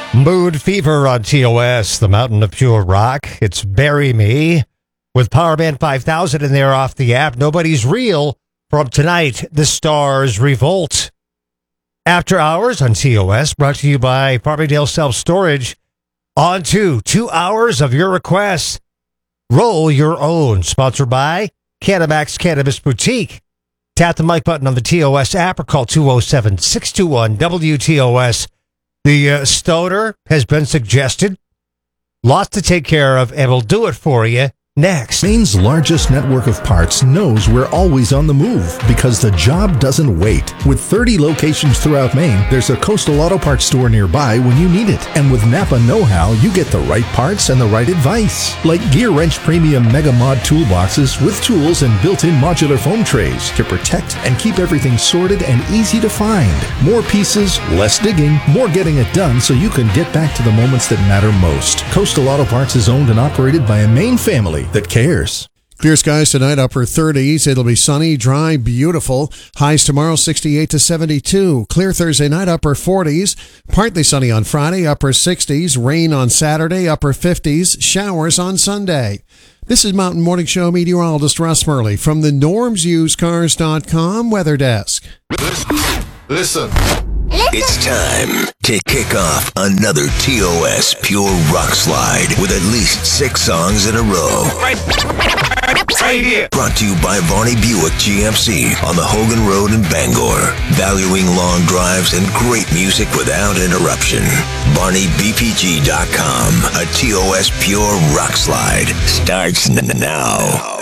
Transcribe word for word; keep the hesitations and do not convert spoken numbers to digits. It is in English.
Mood Fever on T O S, the mountain of pure rock. It's Bury Me with Power Band five thousand in there off the app. Nobody's Real from tonight, The Stars Revolt. After Hours on T O S, brought to you by Farmingdale Self Storage. On to two hours of your requests. Roll Your Own, sponsored by Canamax Cannabis Boutique. Tap the mic button on the T O S app or call two oh seven, six two one, W T O S. The uh, stoner has been suggested. Lots to take care of, and we'll do it for you next. Maine's largest network of parts knows we're always on the move because the job doesn't wait. With thirty locations throughout Maine, there's a Coastal Auto Parts store nearby when you need it. And with Napa Know-How, you get the right parts and the right advice. Like Gear Wrench Premium Mega Mod toolboxes with tools and built-in modular foam trays to protect and keep everything sorted and easy to find. More pieces, less digging, more getting it done so you can get back to the moments that matter most. Coastal Auto Parts is owned and operated by a Maine family that cares. Clear skies tonight, upper thirties. It'll be sunny, dry, beautiful. Highs tomorrow, sixty-eight to seventy-two. Clear Thursday night, upper forties. Partly sunny on Friday, upper sixties. Rain on Saturday, upper fifties. Showers on Sunday. This is Mountain Morning Show meteorologist Russ Murley from the norms used cars dot com weather desk. Listen. It's time to kick off another T O S Pure Rock Slide with at least six songs in a row. Right, right here. Brought to you by Varney Buick G M C on the Hogan Road in Bangor. Valuing long drives and great music without interruption. Barney B P G dot com. A T O S Pure Rock Slide starts n- now.